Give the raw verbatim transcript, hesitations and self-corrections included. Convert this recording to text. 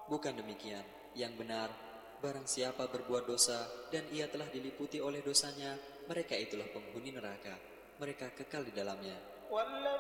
Bukan demikian. Yang benar, barang siapa berbuat dosa dan ia telah diliputi oleh dosanya, mereka itulah penghuni neraka. Mereka kekal di dalamnya.